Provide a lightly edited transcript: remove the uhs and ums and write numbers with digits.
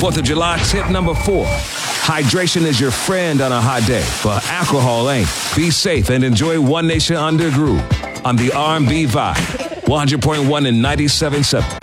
4th of July tip number 4. Hydration is your friend on a hot day, but alcohol ain't. Be safe and enjoy One Nation Under Groove on the R&B Vibe. 100.1 and 97.7.